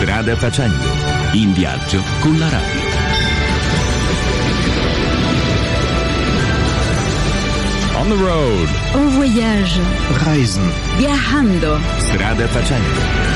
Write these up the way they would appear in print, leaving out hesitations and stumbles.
Strada facendo, in viaggio con la radio. On the road. En voyage. Reisen. Viajando. Strada facendo.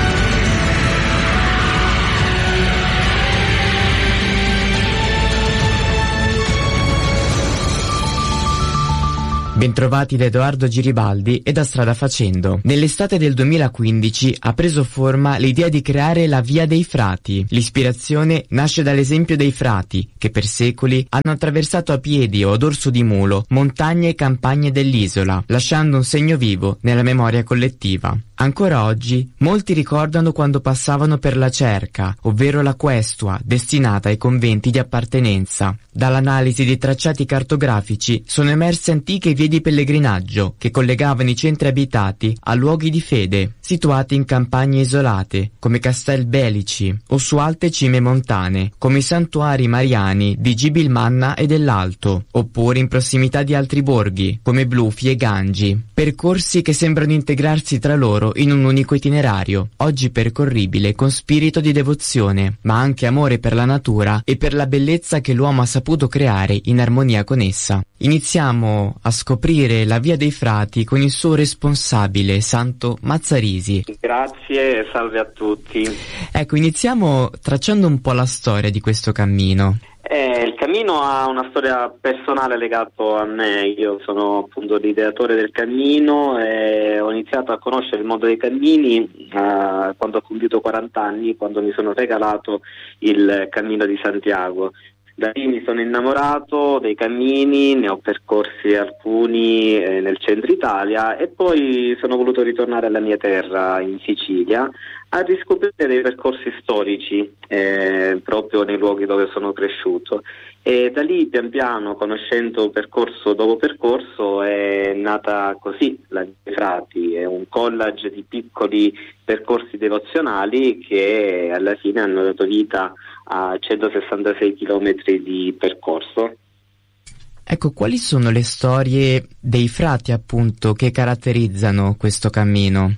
Bentrovati da Edoardo Giribaldi e da Strada Facendo. Nell'estate del 2015 ha preso forma l'idea di creare la Via dei Frati. L'ispirazione nasce dall'esempio dei frati, che per secoli hanno attraversato a piedi o a dorso di mulo montagne e campagne dell'isola, lasciando un segno vivo nella memoria collettiva. Ancora oggi, molti ricordano quando passavano per la cerca, ovvero la questua, destinata ai conventi di appartenenza. Dall'analisi dei tracciati cartografici sono emerse antiche vie di pellegrinaggio che collegavano i centri abitati a luoghi di fede, situati in campagne isolate, come Castelbelici, o su alte cime montane, come i santuari mariani di Gibilmanna e dell'Alto, oppure in prossimità di altri borghi, come Blufi e Gangi. Percorsi che sembrano integrarsi tra loro in un unico itinerario, oggi percorribile con spirito di devozione, ma anche amore per la natura e per la bellezza che l'uomo ha saputo creare in armonia con essa. Iniziamo a scoprire la Via dei Frati con il suo responsabile, Santo Mazzarisi. Grazie e salve a tutti. Ecco, iniziamo tracciando un po' la storia di questo cammino. Il cammino ha una storia personale legato a me. Io sono appunto l'ideatore del cammino e ho iniziato a conoscere il mondo dei cammini quando ho compiuto 40 anni, quando mi sono regalato il Cammino di Santiago. Da lì mi sono innamorato dei cammini, ne ho percorsi alcuni nel centro Italia e poi sono voluto ritornare alla mia terra in Sicilia a riscoprire dei percorsi storici proprio nei luoghi dove sono cresciuto. E da lì pian piano, conoscendo percorso dopo percorso, è nata così la Via dei Frati. È un collage di piccoli percorsi devozionali che alla fine hanno dato vita a 166 chilometri di percorso. Ecco, quali sono le storie dei frati appunto che caratterizzano questo cammino?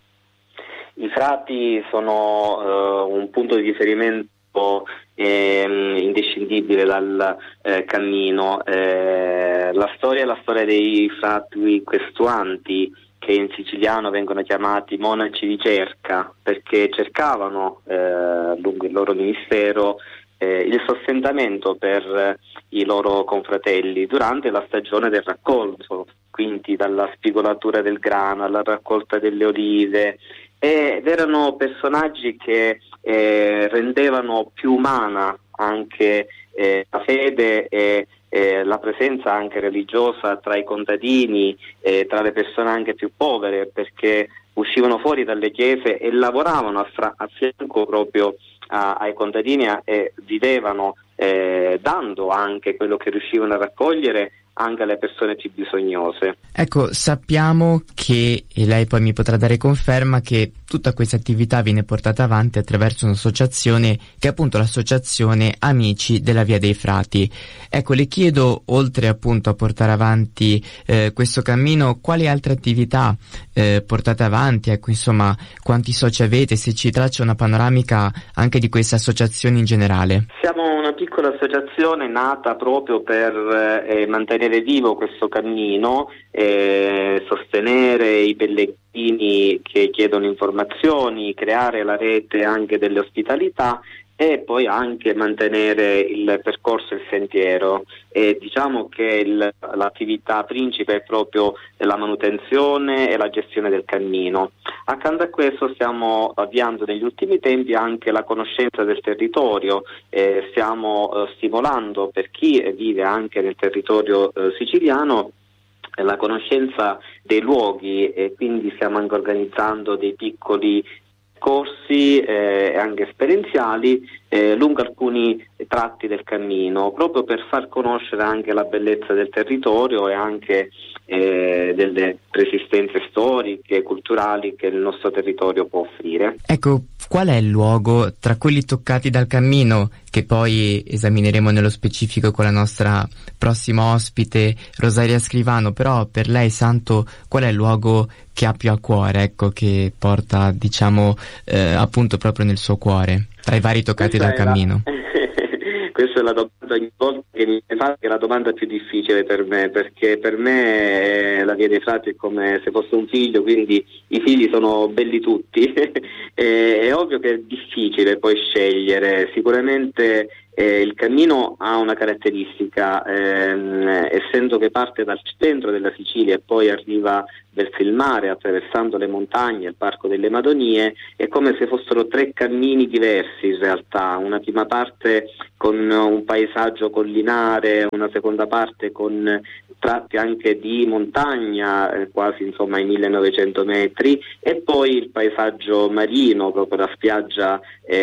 I frati sono un punto di riferimento indescindibile dal cammino. La storia è la storia dei frati questuanti, che in siciliano vengono chiamati monaci di cerca, perché cercavano lungo il loro ministero il sostentamento per i loro confratelli durante la stagione del raccolto, quindi dalla spigolatura del grano alla raccolta delle olive, ed erano personaggi che rendevano più umana anche la fede e la presenza anche religiosa tra i contadini e tra le persone anche più povere, perché uscivano fuori dalle chiese e lavoravano a fianco proprio ai contadini e vivevano dando anche quello che riuscivano a raccogliere anche alle persone più bisognose. Ecco, sappiamo che, e lei poi mi potrà dare conferma, che tutta questa attività viene portata avanti attraverso un'associazione che è appunto l'associazione Amici della Via dei Frati. Ecco, le chiedo, oltre appunto a portare avanti questo cammino, quali altre attività portate avanti, ecco, insomma, quanti soci avete, se ci traccia una panoramica anche di questa associazione in generale. Siamo una piccola associazione nata proprio per mantenere vivo questo cammino, sostenere i pellegrini che chiedono informazioni, creare la rete anche delle ospitalità e poi anche mantenere il percorso e il sentiero. E diciamo che l'attività principe è proprio la manutenzione e la gestione del cammino. Accanto a questo stiamo avviando negli ultimi tempi anche la conoscenza del territorio, stiamo stimolando per chi vive anche nel territorio siciliano la conoscenza dei luoghi, e quindi stiamo anche organizzando dei piccoli corsi anche esperienziali lungo alcuni tratti del cammino, proprio per far conoscere anche la bellezza del territorio e anche delle resistenze storiche e culturali che il nostro territorio può offrire. Ecco, qual è il luogo tra quelli toccati dal cammino, che poi esamineremo nello specifico con la nostra prossima ospite Rosaria Scrivano, però per lei, Santo, qual è il luogo che ha più a cuore, ecco, che porta, diciamo, appunto proprio nel suo cuore, tra i vari toccati dal cammino? Questa è la domanda ogni volta che mi fa, che è la domanda più difficile per me, perché per me la Via dei Frati è come se fosse un figlio, quindi i figli sono belli tutti. È ovvio che è difficile poi scegliere, sicuramente il cammino ha una caratteristica, essendo che parte dal centro della Sicilia e poi arriva verso il mare attraversando le montagne, il Parco delle Madonie, è come se fossero 3 cammini diversi in realtà, una prima parte con un paesaggio collinare, una seconda parte con tratti anche di montagna, quasi insomma ai 1900 metri, e poi il paesaggio marino, proprio la spiaggia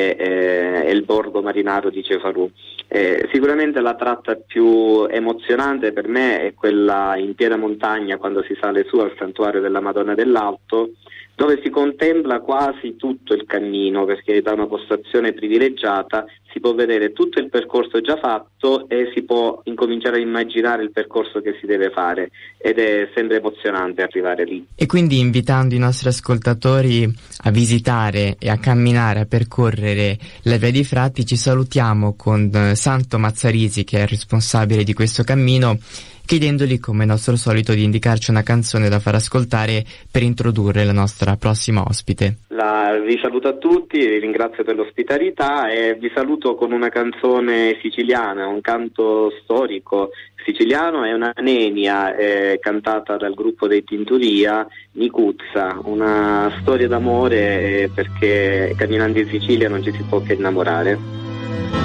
e il borgo marinaro di Cefalù. Sicuramente la tratta più emozionante per me è quella in piena montagna, quando si sale su al santuario della Madonna dell'Alto, dove si contempla quasi tutto il cammino, perché da una postazione privilegiata si può vedere tutto il percorso già fatto e si può incominciare a immaginare il percorso che si deve fare, ed è sempre emozionante arrivare lì. E quindi, invitando i nostri ascoltatori a visitare e a camminare, a percorrere la Via dei Frati, ci salutiamo con Santo Mazzarisi, che è il responsabile di questo cammino, chiedendogli, come nostro solito, di indicarci una canzone da far ascoltare per introdurre la nostra prossima ospite. Vi saluto a tutti, vi ringrazio per l'ospitalità e vi saluto con una canzone siciliana, un canto storico siciliano, è una nenia cantata dal gruppo dei Tinturia, Nicuzza, una storia d'amore, perché camminando in Sicilia non ci si può che innamorare.